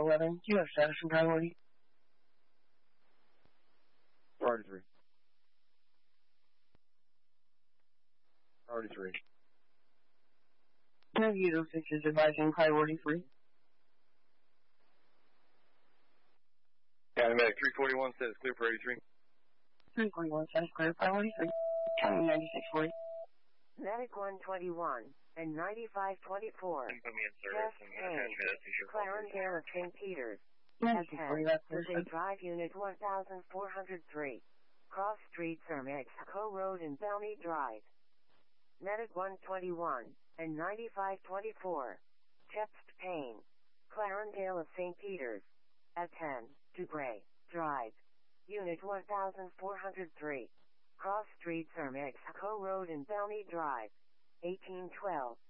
11. Do you have status and priority? Priority 3. Priority 3. Navigator 6 is advising priority 3. County Medic 341 says clear priority 3. 341 status clear, priority 3. County 9640. Medic 121 and 9524. Chest pain. Clarendale of St. Peters. At 10. Thursday Drive Unit 1403. Cross Street, Mexico Road and Bellmead Drive. Medic 121 and 9524. Chest pain. Clarendale of St. Peters. At 10. Dubray Drive. Unit 1403. Cross Street, Mexico Road and Bellmead Drive. 1812.